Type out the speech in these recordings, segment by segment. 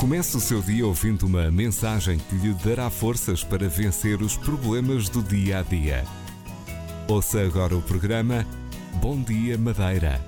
Comece o seu dia ouvindo uma mensagem que lhe dará forças para vencer os problemas do dia a dia. Ouça agora o programa Bom Dia Madeira.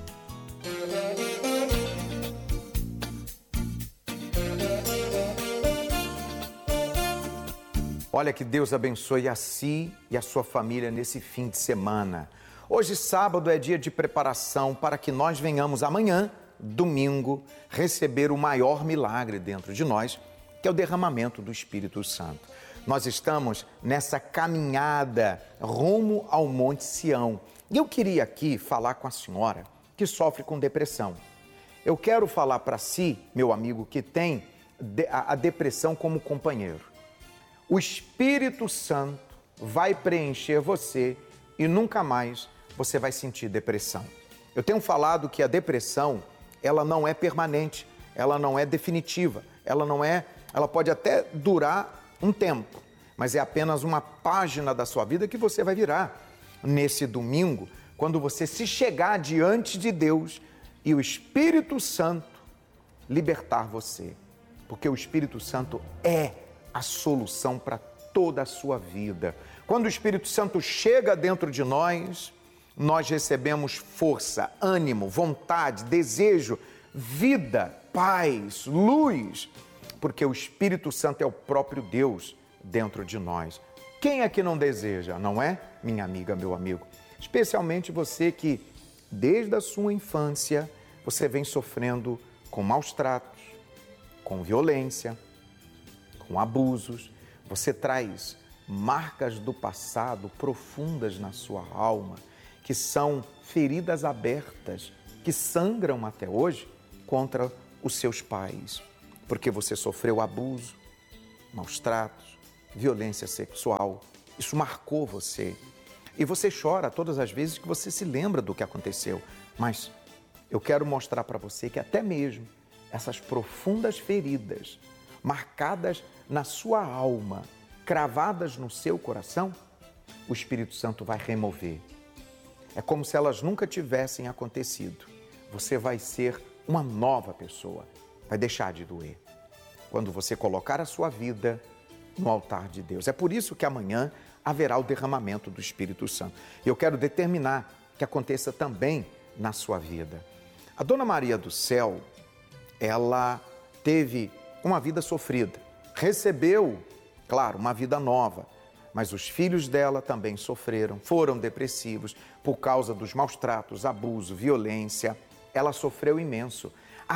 Olha, que Deus abençoe a si e a sua família nesse fim de semana. Hoje, sábado, é dia de preparação para que nós venhamos amanhã, domingo, receber o maior milagre dentro de nós, que é o derramamento do Espírito Santo. Nós estamos nessa caminhada rumo ao Monte Sião. E eu queria aqui falar com a senhora que sofre com depressão. Eu quero falar para si, meu amigo, que tem a depressão como companheiro. O Espírito Santo vai preencher você e nunca mais você vai sentir depressão. Eu tenho falado que a depressão, ela não é permanente, ela não é definitiva, ela pode até durar um tempo, mas é apenas uma página da sua vida que você vai virar nesse domingo, quando você se chegar diante de Deus e o Espírito Santo libertar você, porque o Espírito Santo é a solução para toda a sua vida. Quando o Espírito Santo chega dentro de nós recebemos força, ânimo, vontade, desejo, vida, paz, luz, porque o Espírito Santo é o próprio Deus dentro de nós. Quem é que não deseja, não é, minha amiga, meu amigo? Especialmente você que, desde a sua infância, você vem sofrendo com maus tratos, com violência, com abusos, você traz marcas do passado profundas na sua alma, que são feridas abertas, que sangram até hoje contra os seus pais, porque você sofreu abuso, maus tratos, violência sexual. Isso marcou você. E você chora todas as vezes que você se lembra do que aconteceu. Mas eu quero mostrar para você que até mesmo essas profundas feridas, marcadas na sua alma, cravadas no seu coração, o Espírito Santo vai remover. É como se elas nunca tivessem acontecido. Você vai ser uma nova pessoa, vai deixar de doer quando você colocar a sua vida no altar de Deus. É por isso que amanhã haverá o derramamento do Espírito Santo. E eu quero determinar que aconteça também na sua vida. A Dona Maria do Céu, ela teve uma vida sofrida, recebeu, claro, uma vida nova, mas os filhos dela também sofreram, foram depressivos por causa dos maus tratos, abuso, violência. Ela sofreu imenso,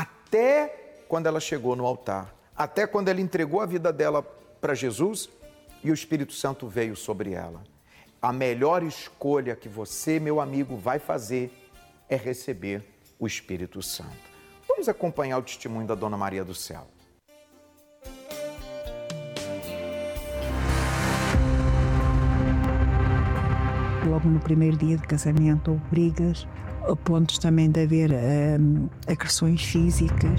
até quando ela chegou no altar, até quando ela entregou a vida dela para Jesus e o Espírito Santo veio sobre ela. A melhor escolha que você, meu amigo, vai fazer é receber o Espírito Santo. Vamos acompanhar o testemunho da Dona Maria do Céu. Logo no primeiro dia de casamento houve brigas, a pontos também de haver agressões físicas.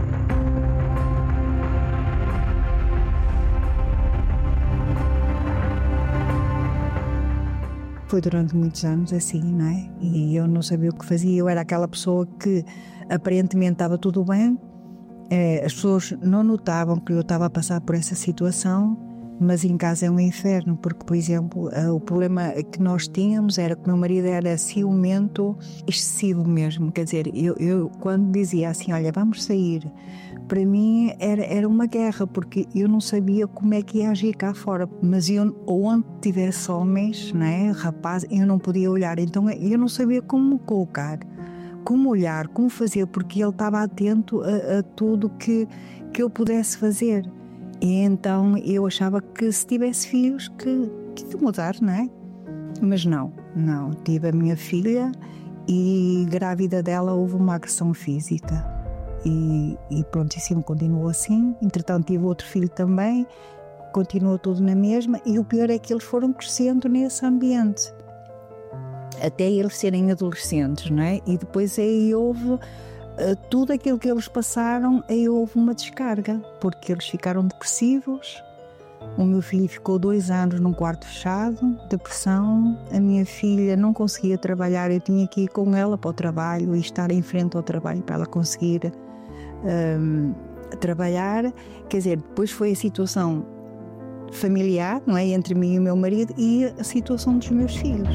Foi durante muitos anos assim, não é? E eu não sabia o que fazia. Eu era aquela pessoa que aparentemente estava tudo bem, as pessoas não notavam que eu estava a passar por essa situação, mas em casa é um inferno, porque, por exemplo, o problema que nós tínhamos era que o meu marido era ciumento excessivo mesmo. Quer dizer, eu quando dizia assim, olha, vamos sair, para mim era uma guerra, porque eu não sabia como é que ia agir cá fora. Mas eu, onde tivesse homens, não é, rapazes, eu não podia olhar, então eu não sabia como colocar, como olhar, como fazer, porque ele estava atento a tudo que eu pudesse fazer. E então eu achava que se tivesse filhos que ia mudar, não é? Mas não. Tive a minha filha e grávida dela houve uma agressão física. E prontíssimo, continuou assim. Entretanto tive outro filho também, continuou tudo na mesma. E o pior é que eles foram crescendo nesse ambiente, até eles serem adolescentes, não é? E depois aí houve tudo aquilo que eles passaram, aí houve uma descarga, porque eles ficaram depressivos. O meu filho ficou 2 anos num quarto fechado, depressão. A minha filha não conseguia trabalhar, eu tinha que ir com ela para o trabalho e estar em frente ao trabalho para ela conseguir trabalhar, quer dizer, depois foi a situação familiar, não é, entre mim e o meu marido, e a situação dos meus filhos.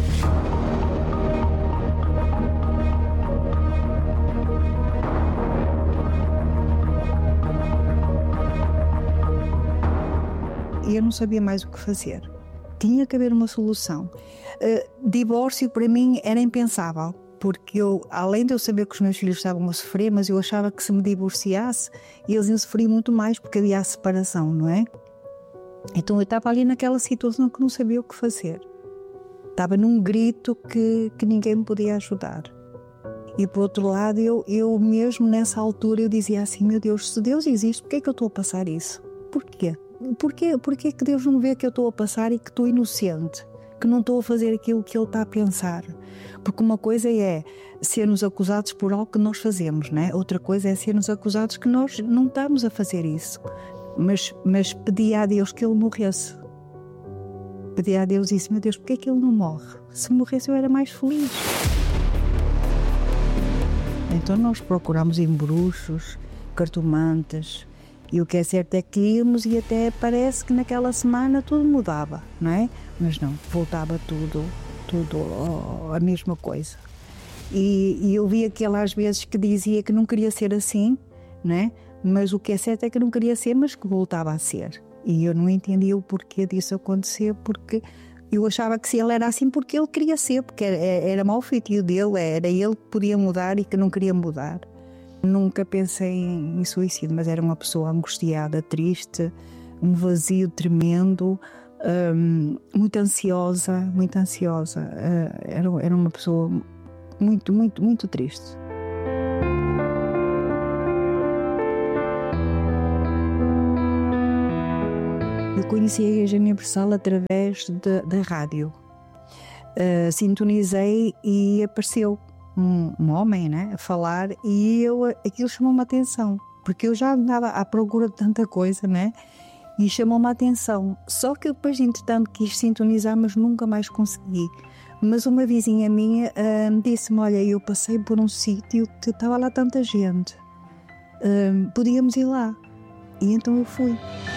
E eu não sabia mais o que fazer. Tinha que haver uma solução. Divórcio para mim era impensável, porque eu, além de eu saber que os meus filhos estavam a sofrer, mas eu achava que se me divorciasse, eles iam sofrer muito mais porque havia a separação, não é? Então eu estava ali naquela situação que não sabia o que fazer. Estava num grito que ninguém me podia ajudar. E por outro lado, eu mesmo nessa altura eu dizia assim, meu Deus, se Deus existe, porquê é que eu estou a passar isso? Porquê? Porquê que Deus não vê que eu estou a passar e que estou inocente? Que não estou a fazer aquilo que Ele está a pensar? Porque uma coisa é sermos acusados por algo que nós fazemos, não é? Outra coisa é sermos acusados que nós não estamos a fazer isso. Mas pedi a Deus que Ele morresse. Pedi a Deus e disse, meu Deus, porquê é que Ele não morre? Se morresse eu era mais feliz. Então nós procuramos em bruxos, cartomantes, e o que é certo é que íamos e até parece que naquela semana tudo mudava, não é? Mas não, voltava tudo a mesma coisa. E eu vi aquele às vezes que dizia que não queria ser assim, não é? Mas o que é certo é que não queria ser, mas que voltava a ser. E eu não entendia o porquê disso acontecer, porque eu achava que se ele era assim porque ele queria ser, porque era mau feitio dele, era ele que podia mudar e que não queria mudar. Nunca pensei em suicídio, mas era uma pessoa angustiada, triste, um vazio tremendo, muito ansiosa. Era uma pessoa muito, muito, muito triste. Eu conheci a Igreja Universal através da rádio. Sintonizei e apareceu um homem, né, a falar, e aquilo chamou-me a atenção, porque eu já andava à procura de tanta coisa, né, e chamou-me a atenção. Só que depois, entretanto, quis sintonizar, mas nunca mais consegui. Mas uma vizinha minha disse-me, olha, eu passei por um sítio que estava lá tanta gente, podíamos ir lá. E então eu fui.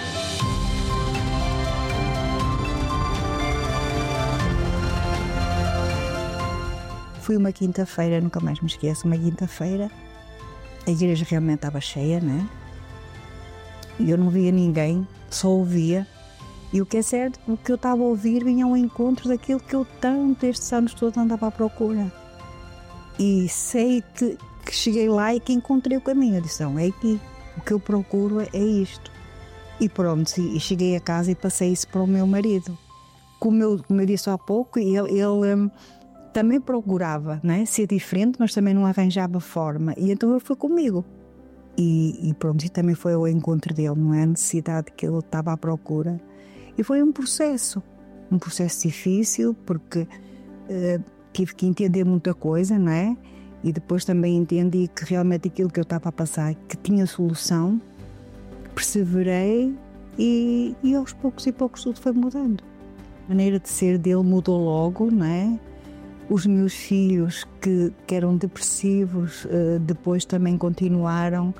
Fui uma quinta-feira, nunca mais me esqueço, uma quinta-feira, a igreja realmente estava cheia, né? E eu não via ninguém, só ouvia. E o que é certo, o que eu estava a ouvir vinha ao encontro daquilo que eu tanto estes anos todos andava à procura. E sei que cheguei lá e que encontrei o caminho. Eu disse, não, é aqui, o que eu procuro é isto. E pronto, e cheguei a casa e passei isso para o meu marido. Como eu disse há pouco, ele também procurava, né, ser diferente, mas também não arranjava forma. E então ele foi comigo. E pronto, e também foi ao encontro dele, não é? A necessidade que ele estava à procura. E foi um processo difícil, porque tive que entender muita coisa, não é? E depois também entendi que realmente aquilo que eu estava a passar, que tinha solução. Perseverei e aos poucos e poucos tudo foi mudando. A maneira de ser dele mudou logo, não é? Os meus filhos que eram depressivos depois também continuaram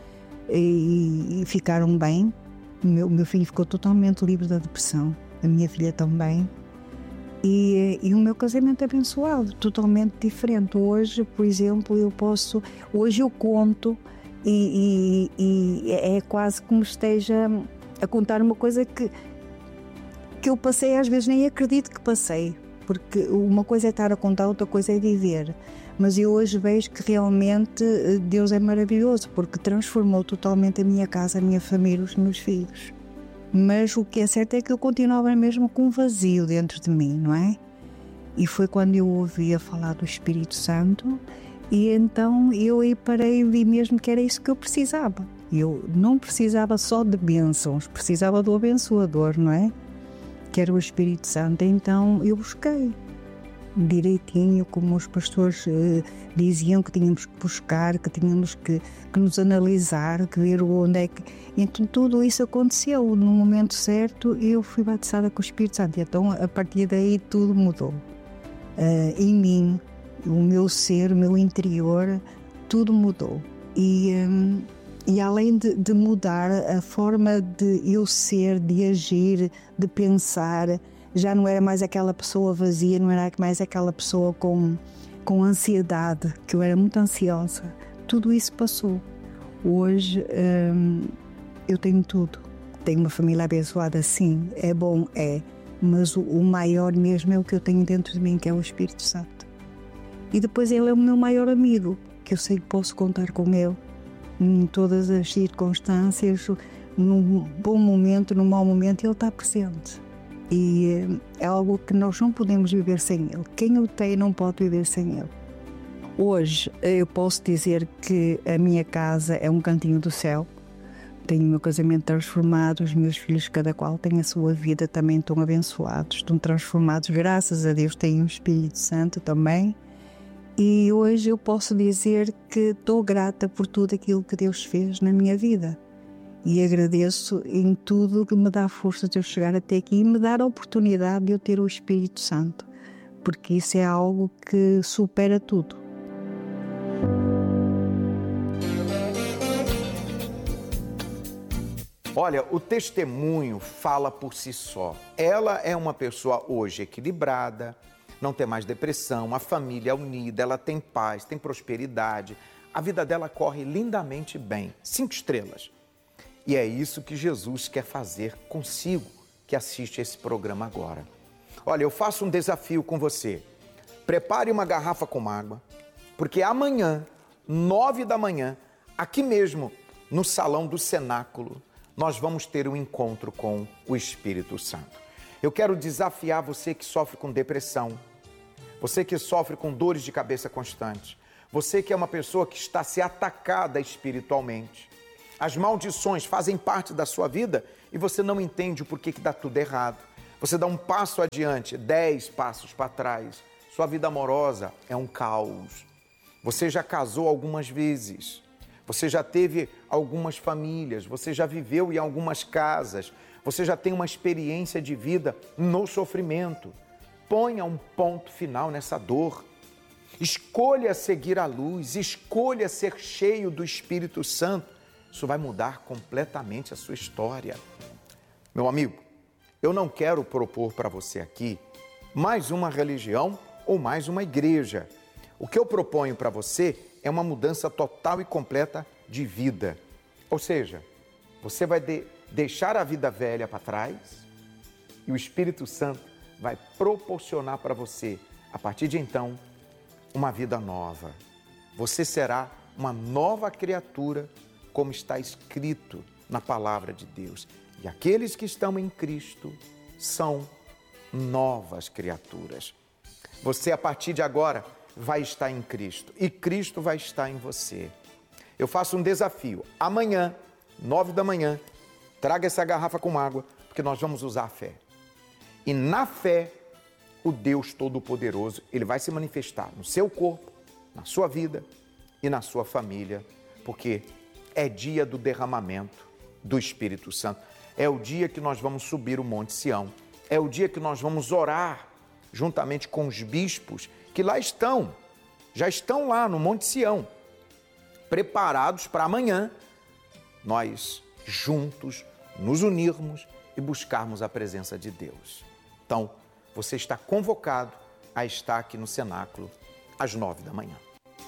e ficaram bem. O meu filho ficou totalmente livre da depressão, a minha filha também. E o meu casamento é abençoado, totalmente diferente. Hoje, por exemplo, hoje eu conto e é quase como esteja a contar uma coisa que eu passei, às vezes nem acredito que passei. Porque uma coisa é estar a contar, outra coisa é viver. Mas eu hoje vejo que realmente Deus é maravilhoso, porque transformou totalmente a minha casa, a minha família, os meus filhos. Mas o que é certo é que eu continuava mesmo com um vazio dentro de mim, não é? E foi quando eu ouvia falar do Espírito Santo, e então eu aí parei e vi mesmo que era isso que eu precisava. Eu não precisava só de bênçãos, precisava do abençoador, não é? Que era o Espírito Santo. Então eu busquei direitinho, como os pastores diziam que tínhamos que buscar, que tínhamos que nos analisar, que ver onde é que... Então tudo isso aconteceu no momento certo e eu fui batizada com o Espírito Santo. E então a partir daí tudo mudou. Em mim, o meu ser, o meu interior, tudo mudou. E E além de mudar a forma de eu ser, de agir, de pensar, já não era mais aquela pessoa vazia, não era mais aquela pessoa com ansiedade, que eu era muito ansiosa. Tudo isso passou. Hoje eu tenho tudo. Tenho uma família abençoada, sim, é bom, mas o maior mesmo é o que eu tenho dentro de mim, que é o Espírito Santo. E depois ele é o meu maior amigo, que eu sei que posso contar com ele em todas as circunstâncias, num bom momento, num mau momento, ele está presente. E é algo que nós não podemos viver sem ele. Quem o tem não pode viver sem ele. Hoje eu posso dizer que a minha casa é um cantinho do céu. Tenho o meu casamento transformado, os meus filhos, cada qual tem a sua vida, também estão abençoados, estão transformados, graças a Deus, tenho o Espírito Santo também. E hoje eu posso dizer que estou grata por tudo aquilo que Deus fez na minha vida. E agradeço em tudo que me dá força de eu chegar até aqui e me dar a oportunidade de eu ter o Espírito Santo, porque isso é algo que supera tudo. Olha, o testemunho fala por si só. Ela é uma pessoa hoje equilibrada, não tem mais depressão, a família é unida, ela tem paz, tem prosperidade. A vida dela corre lindamente bem, 5 estrelas. E é isso que Jesus quer fazer consigo, que assiste esse programa agora. Olha, eu faço um desafio com você. Prepare uma garrafa com água, porque amanhã, 9 da manhã, aqui mesmo, no salão do cenáculo, nós vamos ter um encontro com o Espírito Santo. Eu quero desafiar você que sofre com depressão, você que sofre com dores de cabeça constantes, você que é uma pessoa que está se atacada espiritualmente. As maldições fazem parte da sua vida e você não entende o porquê que dá tudo errado. Você dá um passo adiante, 10 passos para trás. Sua vida amorosa é um caos. Você já casou algumas vezes. Você já teve algumas famílias. Você já viveu em algumas casas. Você já tem uma experiência de vida no sofrimento. Ponha um ponto final nessa dor. Escolha seguir a luz. Escolha ser cheio do Espírito Santo. Isso vai mudar completamente a sua história. Meu amigo, eu não quero propor para você aqui mais uma religião ou mais uma igreja. O que eu proponho para você é uma mudança total e completa de vida. Ou seja, você vai deixar a vida velha para trás e o Espírito Santo vai proporcionar para você, a partir de então, uma vida nova. Você será uma nova criatura, como está escrito na palavra de Deus. E aqueles que estão em Cristo são novas criaturas. Você, a partir de agora, vai estar em Cristo e Cristo vai estar em você. Eu faço um desafio. Amanhã, 9 da manhã, traga essa garrafa com água, porque nós vamos usar a fé. E na fé, o Deus Todo-Poderoso, Ele vai se manifestar no seu corpo, na sua vida e na sua família, porque é dia do derramamento do Espírito Santo. É o dia que nós vamos subir o Monte Sião. É o dia que nós vamos orar juntamente com os bispos que lá estão, já estão lá no Monte Sião, preparados para amanhã nós juntos nos unirmos e buscarmos a presença de Deus. Então, você está convocado a estar aqui no cenáculo às 9 da manhã.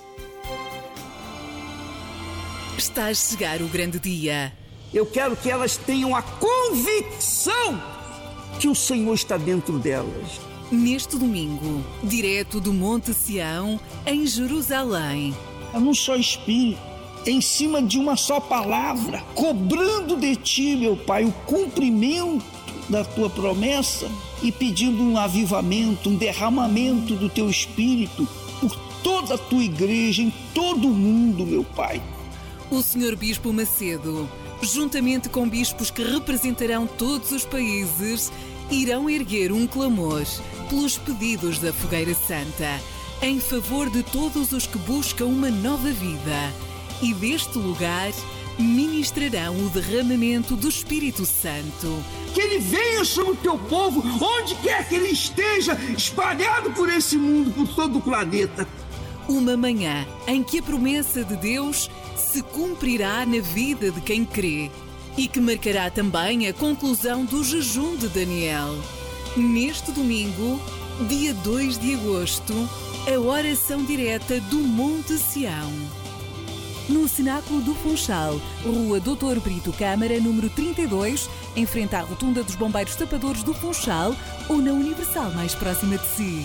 Está a chegar o grande dia. Eu quero que elas tenham a convicção que o Senhor está dentro delas. Neste domingo, direto do Monte Sião, em Jerusalém. É num só espírito, em cima de uma só palavra, cobrando de ti, meu Pai, o cumprimento da tua promessa e pedindo um avivamento, um derramamento do teu espírito por toda a tua igreja, em todo o mundo, meu Pai. O Sr. Bispo Macedo, juntamente com bispos que representarão todos os países, irão erguer um clamor pelos pedidos da Fogueira Santa, em favor de todos os que buscam uma nova vida. E deste lugar ministrarão o derramamento do Espírito Santo. Que ele venha sobre o teu povo, onde quer que ele esteja, espalhado por esse mundo, por todo o planeta. Uma manhã em que a promessa de Deus se cumprirá na vida de quem crê e que marcará também a conclusão do jejum de Daniel. Neste domingo, dia 2 de agosto, a oração direta do Monte Sião. No Cenáculo do Funchal, Rua Doutor Brito Câmara, número 32, em frente à Rotunda dos Bombeiros Tapadores do Funchal ou na Universal mais próxima de si.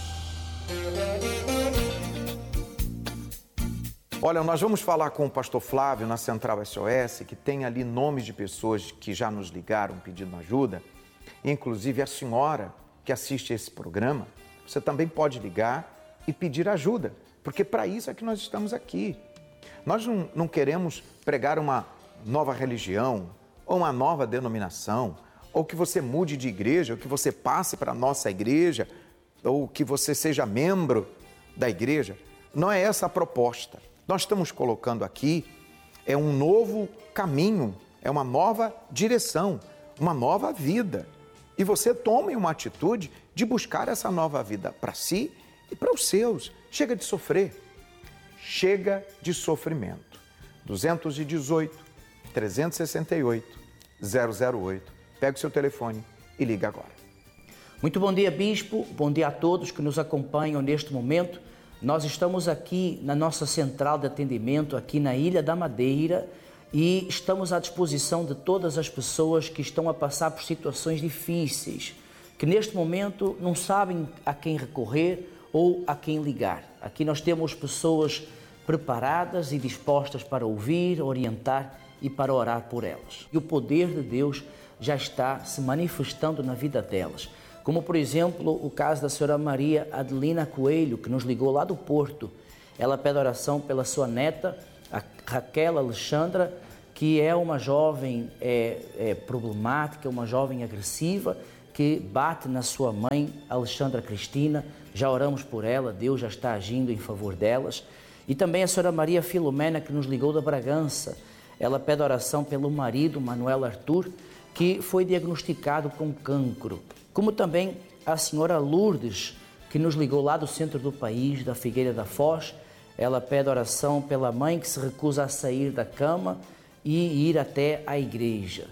Olha, nós vamos falar com o pastor Flávio na Central SOS, que tem ali nomes de pessoas que já nos ligaram pedindo ajuda. Inclusive a senhora que assiste esse programa, você também pode ligar e pedir ajuda, porque para isso é que nós estamos aqui. Nós não queremos pregar uma nova religião ou uma nova denominação, ou que você mude de igreja, ou que você passe para a nossa igreja, ou que você seja membro da igreja. Não é essa a proposta. Nós estamos colocando aqui um novo caminho, é uma nova direção, uma nova vida. E você tome uma atitude de buscar essa nova vida para si e para os seus. Chega de sofrer. Chega de sofrimento. 218-368-008. Pega o seu telefone e liga agora. Muito bom dia, Bispo. Bom dia a todos que nos acompanham neste momento. Nós estamos aqui na nossa central de atendimento, aqui na Ilha da Madeira, e estamos à disposição de todas as pessoas que estão a passar por situações difíceis, que neste momento não sabem a quem recorrer ou a quem ligar. Aqui nós temos pessoas preparadas e dispostas para ouvir, orientar e para orar por elas. E o poder de Deus já está se manifestando na vida delas. Como, por exemplo, o caso da senhora Maria Adelina Coelho, que nos ligou lá do Porto. Ela pede oração pela sua neta, a Raquel Alexandra, que é uma jovem problemática, uma jovem agressiva, que bate na sua mãe, Alexandra Cristina. Já oramos por ela, Deus já está agindo em favor delas. E também a senhora Maria Filomena, que nos ligou da Bragança. Ela pede oração pelo marido, Manuel Arthur, que foi diagnosticado com cancro. Como também a senhora Lourdes, que nos ligou lá do centro do país, da Figueira da Foz. Ela pede oração pela mãe que se recusa a sair da cama e ir até à igreja.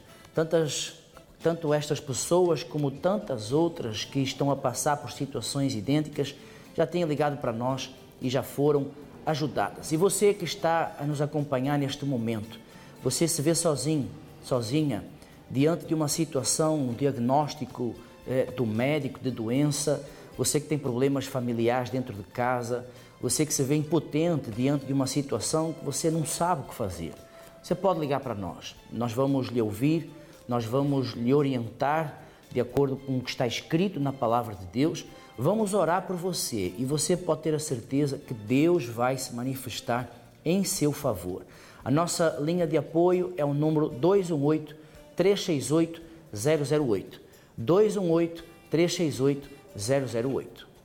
Tanto estas pessoas como tantas outras que estão a passar por situações idênticas já têm ligado para nós e já foram ajudadas. E você que está a nos acompanhar neste momento, você se vê sozinho, sozinha, diante de uma situação, um diagnóstico do médico de doença, você que tem problemas familiares dentro de casa, você que se vê impotente diante de uma situação que você não sabe o que fazer. Você pode ligar para nós, nós vamos lhe ouvir, nós vamos lhe orientar de acordo com o que está escrito na Palavra de Deus, vamos orar por você e você pode ter a certeza que Deus vai se manifestar em seu favor. A nossa linha de apoio é o número 218-368-008. 218-368-008.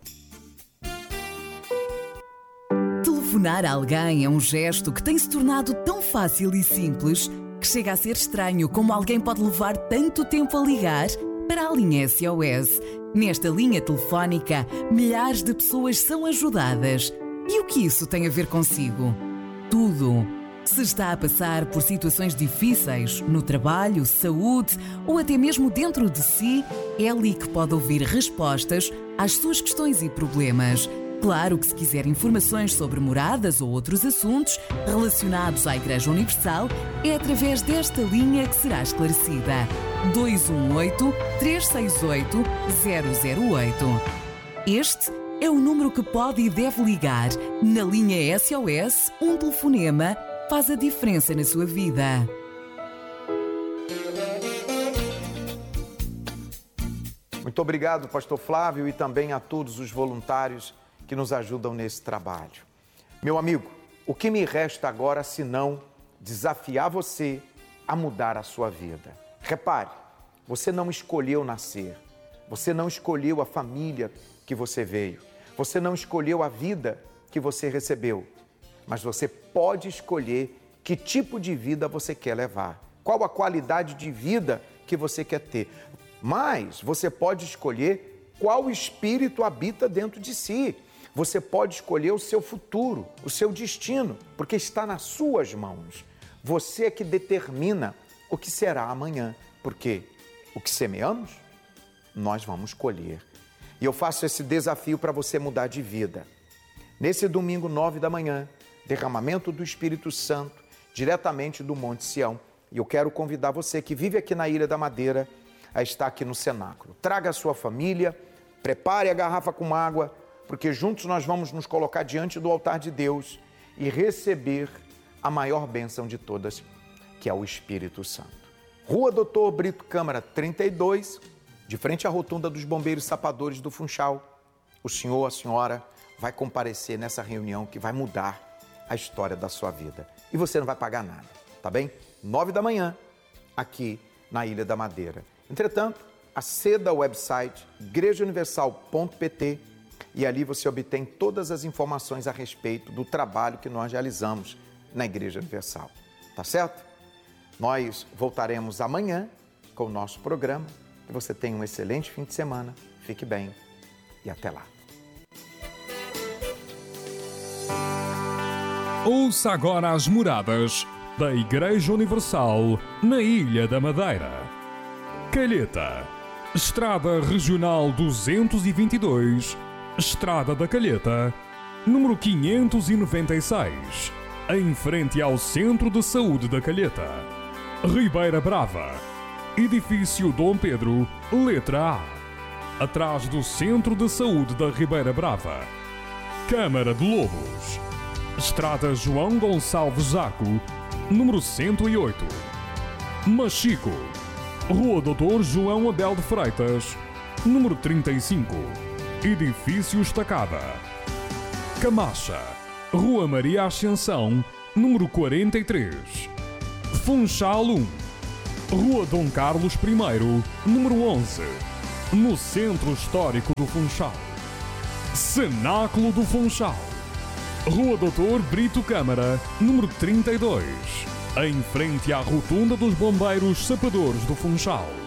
Telefonar a alguém é um gesto que tem se tornado tão fácil e simples que chega a ser estranho como alguém pode levar tanto tempo a ligar para a linha SOS. Nesta linha telefónica, milhares de pessoas são ajudadas. E o que isso tem a ver consigo? Tudo. Se está a passar por situações difíceis, no trabalho, saúde ou até mesmo dentro de si, é ali que pode ouvir respostas às suas questões e problemas. Claro que se quiser informações sobre moradas ou outros assuntos relacionados à Igreja Universal, é através desta linha que será esclarecida. 218-368-008. Este é o número que pode e deve ligar. Na linha SOS, um telefonema faz a diferença na sua vida. Muito obrigado, pastor Flávio, e também a todos os voluntários que nos ajudam nesse trabalho. Meu amigo, o que me resta agora senão desafiar você a mudar a sua vida? Repare, você não escolheu nascer, você não escolheu a família que você veio, você não escolheu a vida que você recebeu, mas você pode escolher que tipo de vida você quer levar, qual a qualidade de vida que você quer ter. Mas você pode escolher qual espírito habita dentro de si. Você pode escolher o seu futuro, o seu destino, porque está nas suas mãos. Você é que determina o que será amanhã, porque o que semeamos, nós vamos colher. E eu faço esse desafio para você mudar de vida. Nesse domingo, 9 da manhã, derramamento do Espírito Santo, diretamente do Monte Sião. E eu quero convidar você que vive aqui na Ilha da Madeira a estar aqui no cenáculo. Traga a sua família, prepare a garrafa com água, porque juntos nós vamos nos colocar diante do altar de Deus e receber a maior bênção de todas, que é o Espírito Santo. Rua Doutor Brito Câmara 32, de frente à rotunda dos Bombeiros Sapadores do Funchal. O senhor, a senhora vai comparecer nessa reunião que vai mudar a história da sua vida. E você não vai pagar nada, tá bem? 9 da manhã, aqui na Ilha da Madeira. Entretanto, aceda ao website igrejauniversal.pt e ali você obtém todas as informações a respeito do trabalho que nós realizamos na Igreja Universal. Tá certo? Nós voltaremos amanhã com o nosso programa. Que você tenha um excelente fim de semana. Fique bem e até lá. Ouça agora as moradas da Igreja Universal na Ilha da Madeira. Calheta, Estrada Regional 222, Estrada da Calheta, número 596, em frente ao Centro de Saúde da Calheta. Ribeira Brava, Edifício Dom Pedro, letra A, atrás do Centro de Saúde da Ribeira Brava. Câmara de Lobos, Estrada João Gonçalves Zaco, número 108. Machico, Rua Doutor João Abel de Freitas, número 35, Edifício Estacada. Camacha, Rua Maria Ascensão, número 43. Funchal 1, Rua Dom Carlos I, número 11, no Centro Histórico do Funchal. Cenáculo do Funchal, Rua Doutor Brito Câmara, número 32, em frente à rotunda dos Bombeiros Sapadores do Funchal.